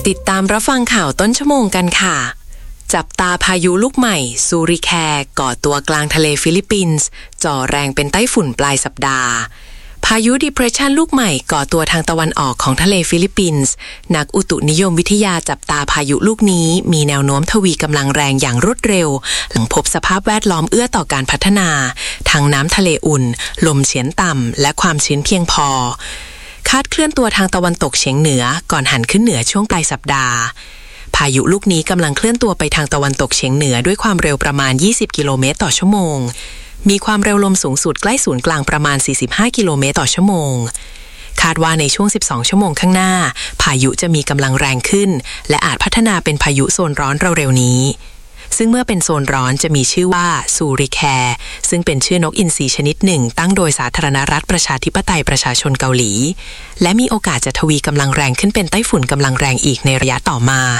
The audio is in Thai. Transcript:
ติดตามรับฟังข่าวต้นชั่วโมงกันค่ะจับตาพายุลูกใหม่ซูริแคร์ก่อตัวกลางทะเลฟิลิปปินส์จ่อแรงเป็นไต้ฝุ่นปลายสัปดาห์พายุ Depression ลูกใหม่ก่อตัวทางตะวันออกของทะเลฟิลิปปินส์นักอุตุนิยมวิทยาจับตาพายุลูกนี้มีแนวโน้มทวีกำลังแรงอย่างรวดเร็วหลังพบสภาพแวดล้อมเอื้อต่อการพัฒนาทั้งน้ำทะเลอุ่นลมเฉียงต่ำและความชื้นเพียงพอคาดเคลื่อนตัวทางตะวันตกเฉียงเหนือก่อนหันขึ้นเหนือช่วงปลายสัปดาห์พายุลูกนี้กำลังเคลื่อนตัวไปทางตะวันตกเฉียงเหนือด้วยความเร็วประมาณ20กิโลเมตรต่อชั่วโมงมีความเร็วลมสูงสุดใกล้ศูนย์กลางประมาณ45กิโลเมตรต่อชั่วโมงคาดว่าในช่วง12ชั่วโมงข้างหน้าพายุจะมีกำลังแรงขึ้นและอาจพัฒนาเป็นพายุโซนร้อนเร็วๆนี้ซึ่งเมื่อเป็นโซนร้อนจะมีชื่อว่าซูริแคร์ซึ่งเป็นชื่อนกอินทรีชนิดหนึ่งตั้งโดยสาธารณรัฐประชาธิปไตยประชาชนเกาหลีและมีโอกาสจะทวีกำลังแรงขึ้นเป็นไต้ฝุ่นกำลังแรงอีกในระยะต่อมา